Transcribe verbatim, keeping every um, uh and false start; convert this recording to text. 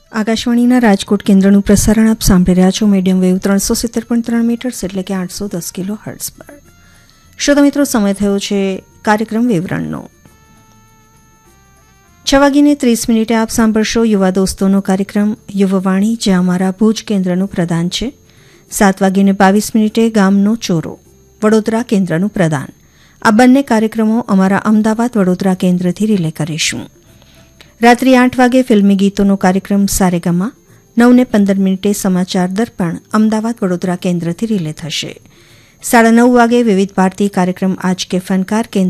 આકાશવાણીના રાજકોટ કેન્દ્રનું પ્રસારણ આપ સાંભળી રહ્યા છો મીડિયમ વેવ ત્રણસો સિત્તેર પોઈન્ટ ત્રણ મીટર્સ એટલે કે આઠસો દસ કિલો હર્ટ્ઝ પર. શ્રોતા મિત્રો, સમય થયો છે કાર્યક્રમ વિવરણનો. છ વાગીને ત્રીસ મિનિટે આપ સાંભળશો યુવા દોસ્તોનો કાર્યક્રમ યુવવાણી, જે અમારા ભુજ કેન્દ્રનું પ્રદાન છે. સાત વાગીને બાવીસ મિનિટે ગામનો ચોરો, વડોદરા કેન્દ્રનું પ્રદાન. આ બંને કાર્યક્રમો અમારા અમદાવાદ વડોદરા કેન્દ્રથી રિલે કરીશું. રાત્રે આઠ વાગે ફિલ્મી ગીતોનો કાર્યક્રમ સારેગામા. નવને પંદર મિનિટે સમાચાર દર્પણ અમદાવાદ વડોદરા કેન્દ્રથી રિલે થશે. સાડા નવ વાગે વિવિધ ભારતી કાર્યક્રમ આજ કે ફનકાર કેન્દ્ર